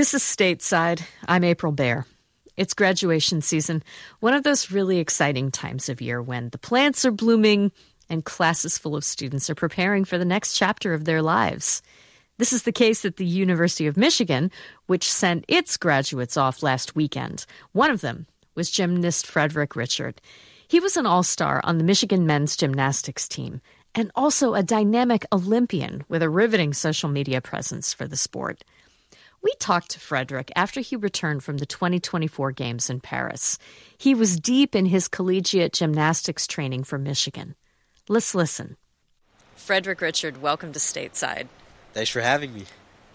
This is Stateside. I'm April Baer. It's graduation season, one of those really exciting times of year when the plants are blooming and classes full of students are preparing for the next chapter of their lives. This is the case at the University of Michigan, which sent its graduates off last weekend. One of them was gymnast Frederick Richard. He was an all-star on the Michigan men's gymnastics team and also a dynamic Olympian with a riveting social media presence for the sport. We talked to Frederick after he returned from the 2024 Games in Paris. He was deep in his collegiate gymnastics training for Michigan. Let's listen. Frederick Richard, welcome to Stateside. Thanks for having me.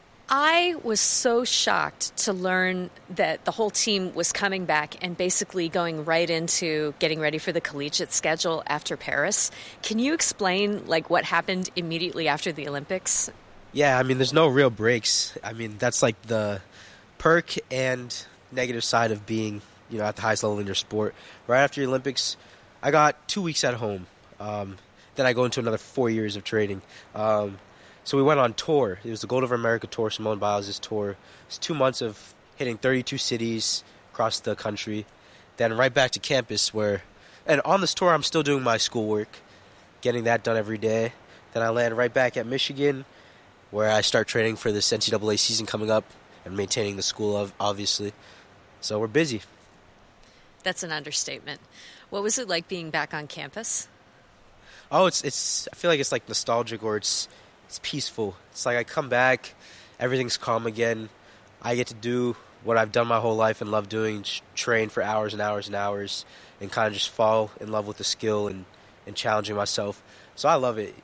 I was so shocked to learn that the whole team was coming back and basically going right into getting ready for the collegiate schedule after Paris. Can you explain, what happened immediately after the Olympics? Yeah, there's no real breaks. That's like the perk and negative side of being, at the highest level in your sport. Right after the Olympics, I got 2 weeks at home. Then I go into another 4 years of training. So we went on tour. It was the Gold of America tour, Simone Biles' tour. It's 2 months of hitting 32 cities across the country. Then right back to campus and on this tour I'm still doing my schoolwork, getting that done every day. Then I land right back at Michigan, where I start training for this NCAA season coming up and maintaining the school, obviously. So we're busy. That's an understatement. What was it like being back on campus? Oh, it's. I feel like it's like nostalgic, or it's peaceful. It's like I come back, everything's calm again. I get to do what I've done my whole life and love doing, train for hours and hours and hours, and kind of just fall in love with the skill and challenging myself. So I love it.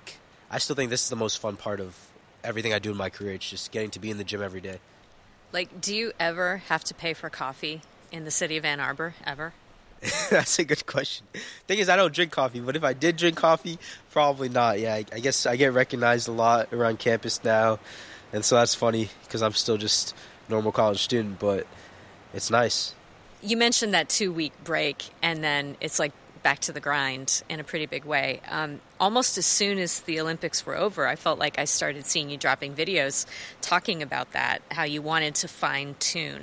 I still think this is the most fun part of everything I do in my career. It's just getting to be in the gym every day. Do you ever have to pay for coffee in the city of Ann Arbor, ever? That's a good question. Thing is, I don't drink coffee, but if I did drink coffee, probably not. Yeah, I guess I get recognized a lot around campus now, and so that's funny because I'm still just a normal college student, but it's nice. You mentioned that 2-week break, and then it's back to the grind in a pretty big way. Almost as soon as the Olympics were over, I felt like I started seeing you dropping videos talking about that, how you wanted to fine-tune.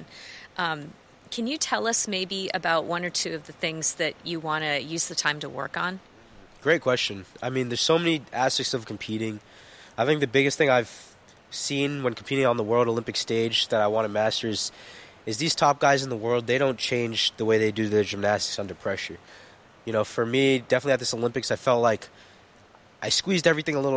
Can you tell us maybe about one or two of the things that you want to use the time to work on? Great question. There's so many aspects of competing. I think the biggest thing I've seen when competing on the World Olympic stage that I want to master is these top guys in the world, they don't change the way they do their gymnastics under pressure. For me, definitely at this Olympics, I felt like I squeezed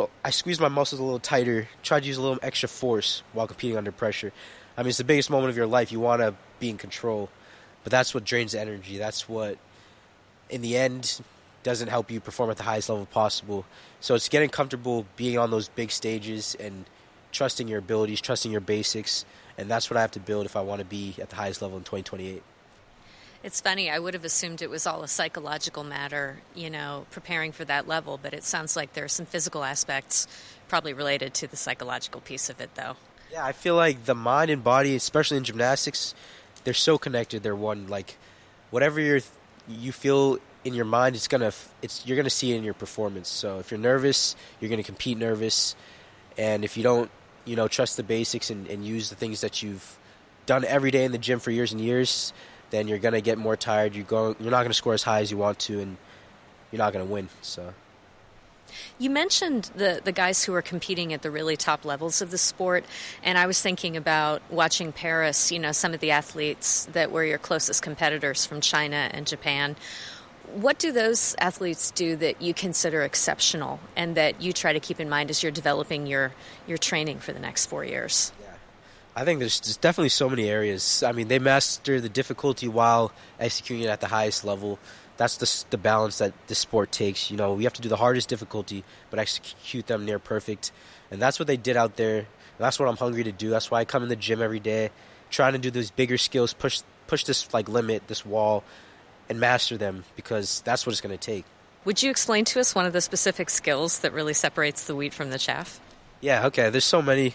my muscles a little tighter, tried to use a little extra force while competing under pressure. It's the biggest moment of your life. You want to be in control, but that's what drains the energy. That's what, in the end, doesn't help you perform at the highest level possible. So it's getting comfortable being on those big stages and trusting your abilities, trusting your basics, and that's what I have to build if I want to be at the highest level in 2028. It's funny, I would have assumed it was all a psychological matter, preparing for that level, but it sounds like there are some physical aspects probably related to the psychological piece of it, though. Yeah, I feel like the mind and body, especially in gymnastics, they're so connected. They're one. Whatever you feel in your mind, you're gonna see it in your performance. So if you're nervous, you're gonna compete nervous, and if you don't, trust the basics and use the things that you've done every day in the gym for years and years, then you're gonna get more tired. You're not gonna score as high as you want to, and you're not gonna win. So. You mentioned the guys who are competing at the really top levels of the sport, and I was thinking about watching Paris, some of the athletes that were your closest competitors from China and Japan. What do those athletes do that you consider exceptional and that you try to keep in mind as you're developing your training for the next 4 years? Yeah. I think there's definitely so many areas. They master the difficulty while executing it at the highest level. That's the balance that this sport takes. We have to do the hardest difficulty, but execute them near perfect. And that's what they did out there. And that's what I'm hungry to do. That's why I come in the gym every day, trying to do those bigger skills, push this limit, this wall, and master them, because that's what it's going to take. Would you explain to us one of the specific skills that really separates the wheat from the chaff? Yeah, okay. There's so many.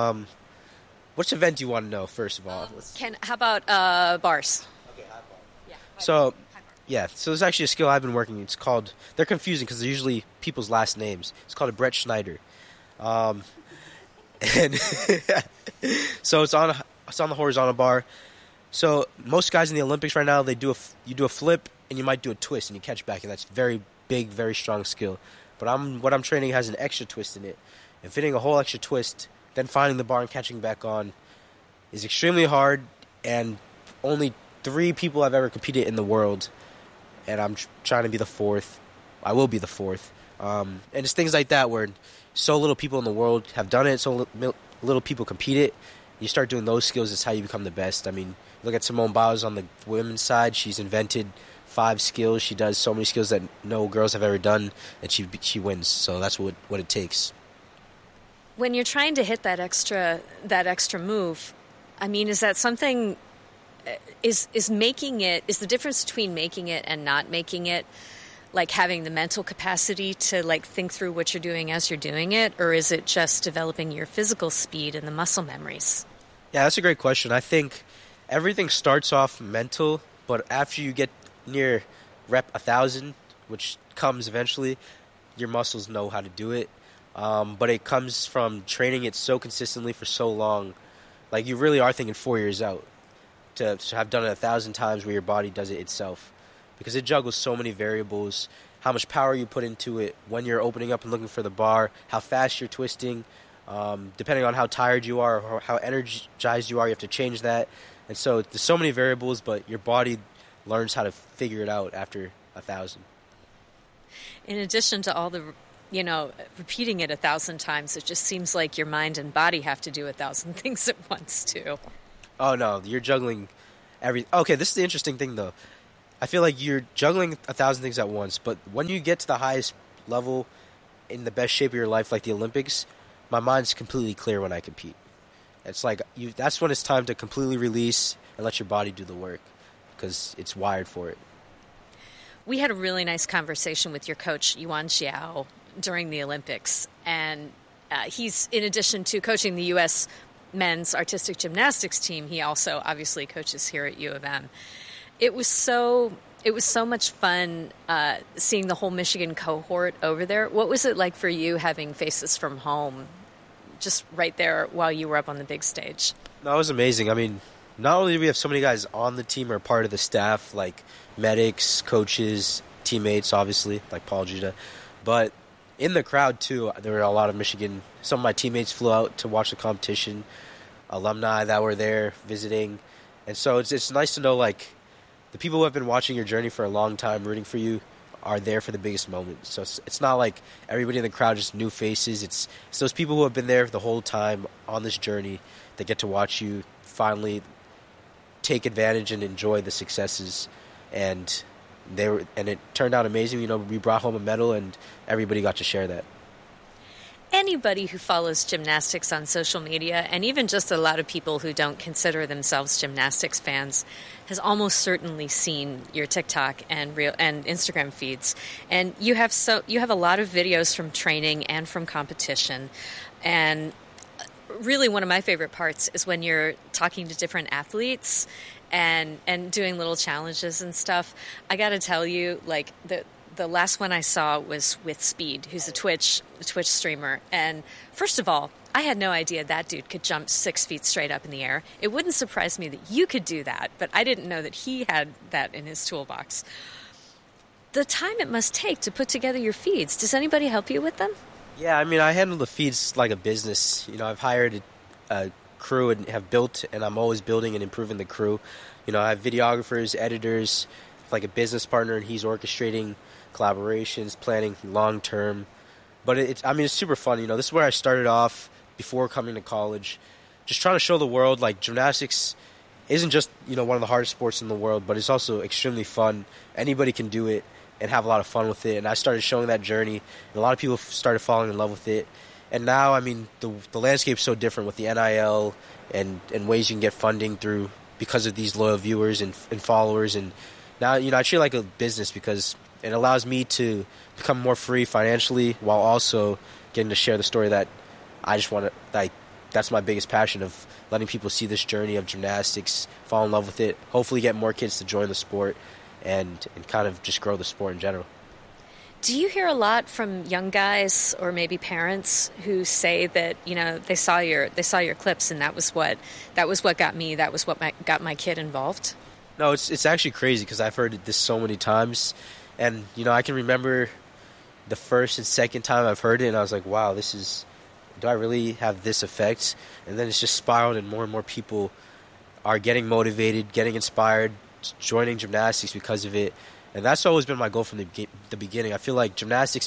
Which event do you want to know, first of all? How about bars? Okay, high bar. Yeah. So there's actually a skill I've been working. It's called, they're confusing because they're usually people's last names. It's called a Brett Schneider. And so it's on It's on the horizontal bar. So most guys in the Olympics right now, you do a flip and you might do a twist and you catch back, and that's very big, very strong skill. But what I'm training has an extra twist in it, and fitting a whole extra twist, then finding the bar and catching back on is extremely hard. And only 3 people have ever competed in the world, and I'm trying to be the 4th. I will be the 4th. And it's things like that where so little people in the world have done it, so little people compete it. You start doing those skills, it's how you become the best. I mean, look at Simone Biles on the women's side. She's invented 5 skills. She does so many skills that no girls have ever done, and she wins. So that's what it takes. When you're trying to hit that extra move, I mean, is that something? Is the difference between making it and not making it, like having the mental capacity to like think through what you're doing as you're doing it, or is it just developing your physical speed and the muscle memories? Yeah, that's a great question. I think everything starts off mental, but after you get near rep 1,000, which comes eventually, your muscles know how to do it. But it comes from training it so consistently for so long. Like, you really are thinking 4 years out to have done it 1,000 times where your body does it itself. Because it juggles so many variables, how much power you put into it, when you're opening up and looking for the bar, how fast you're twisting. Depending on how tired you are or how energized you are, you have to change that. And so there's so many variables, but your body learns how to figure it out after 1,000. In addition to all the, repeating it 1,000 times, it just seems like your mind and body have to do 1,000 things at once, too. Oh, no, you're juggling Okay, this is the interesting thing, though. I feel like you're juggling 1,000 things at once, but when you get to the highest level in the best shape of your life, like the Olympics, my mind's completely clear when I compete. It's like that's when it's time to completely release and let your body do the work, because it's wired for it. We had a really nice conversation with your coach, Yuan Xiao, during the Olympics. And he's, in addition to coaching the U.S. men's artistic gymnastics team, he also obviously coaches here at U of M. It was so much fun seeing the whole Michigan cohort over there. What was it like for you having faces from home just right there while you were up on the big stage? No, it was amazing. I mean, not only do we have so many guys on the team or part of the staff, like medics, coaches, teammates, obviously, like Paul Judah, but in the crowd, too, there were a lot of Michigan. Some of my teammates flew out to watch the competition, alumni that were there visiting. And so it's nice to know, like, the people who have been watching your journey for a long time, rooting for you, are there for the biggest moment. So it's not like everybody in the crowd just new faces. It's those people who have been there the whole time on this journey that get to watch you finally take advantage and enjoy the successes. And it turned out amazing. We brought home a medal, and everybody got to share that. Anybody who follows gymnastics on social media, and even just a lot of people who don't consider themselves gymnastics fans, has almost certainly seen your TikTok and Instagram feeds. And you have a lot of videos from training and from competition. And really one of my favorite parts is when you're talking to different athletes and doing little challenges and stuff. I got to tell you, like, the last one I saw was with Speed, who's a Twitch streamer. And first of all, I had no idea that dude could jump 6 feet straight up in the air. It wouldn't surprise me that you could do that, but I didn't know that he had that in his toolbox. The time it must take to put together your feeds, does anybody help you with them? Yeah, I mean, I handle the feeds like a business. I've hired a crew and have built, and I'm always building and improving the crew. I have videographers, editors, like a business partner, and he's orchestrating collaborations, planning long-term. But it's super fun. This is where I started off before coming to college, just trying to show the world, like, gymnastics isn't just, one of the hardest sports in the world, but it's also extremely fun. Anybody can do it and have a lot of fun with it. And I started showing that journey, and a lot of people started falling in love with it. And now, I mean, the landscape's so different with the NIL and ways you can get funding through because of these loyal viewers and followers. And now, I treat it like a business because it allows me to become more free financially while also getting to share the story that I just want to, like, that's my biggest passion, of letting people see this journey of gymnastics, fall in love with it, hopefully get more kids to join the sport and kind of just grow the sport in general. Do you hear a lot from young guys or maybe parents who say that, they saw your clips and that was what got my kid involved? No, it's actually crazy because I've heard this so many times, and I can remember the first and second time I've heard it, and I was like, wow, do I really have this effect? And then it's just spiraled, and more people are getting motivated, getting inspired, joining gymnastics because of it. And that's always been my goal from the beginning. I feel like gymnastics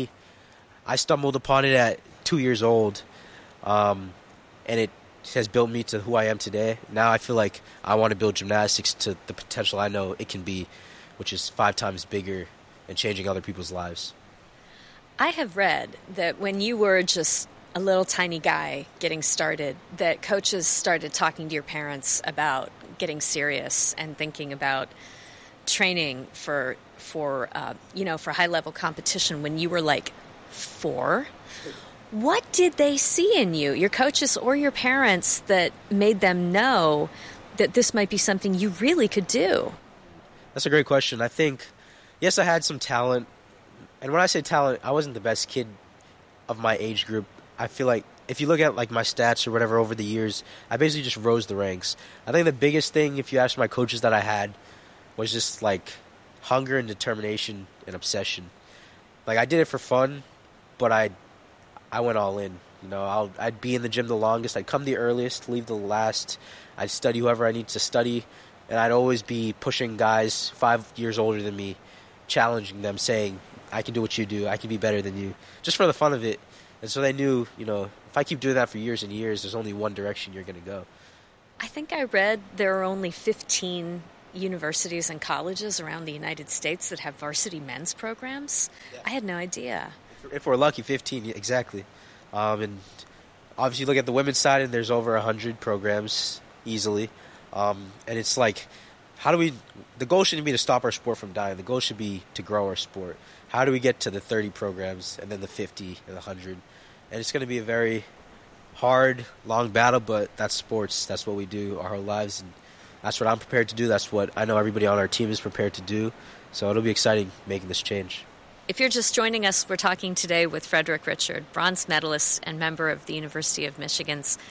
I stumbled upon it at 2 years old, and it has built me to who I am today. Now I feel like I want to build gymnastics to the potential I know it can be, which is 5 times bigger and changing other people's lives. I have read that when you were just a little tiny guy getting started, that coaches started talking to your parents about getting serious and thinking about training for high level competition when you were like 4. What did they see in you, your coaches or your parents, that made them know that this might be something you really could do? That's a great question. I think, yes, I had some talent. And when I say talent, I wasn't the best kid of my age group. I feel like if you look at like my stats or whatever over the years, I basically just rose the ranks. I think the biggest thing, if you ask my coaches, that I had was just like hunger and determination and obsession. Like I did it for fun, but I went all in. I'd be in the gym the longest. I'd come the earliest, leave the last. I'd study whoever I need to study, and I'd always be pushing guys 5 years older than me, challenging them, saying, I can do what you do. I can be better than you, just for the fun of it. And so they knew, if I keep doing that for years and years, there's only one direction you're going to go. I think I read there are only 15 universities and colleges around the United States that have varsity men's programs. Yeah. I had no idea. If we're lucky, 15, exactly. And obviously look at the women's side, and there's over 100 programs easily. And it's like, the goal shouldn't be to stop our sport from dying. The goal should be to grow our sport. How do we get to the 30 programs and then the 50 and the 100? And it's going to be a very hard, long battle, but that's sports. That's what we do our whole lives, and that's what I'm prepared to do. That's what I know everybody on our team is prepared to do. So it'll be exciting making this change. If you're just joining us, we're talking today with Frederick Richard, bronze medalist and member of the University of Michigan's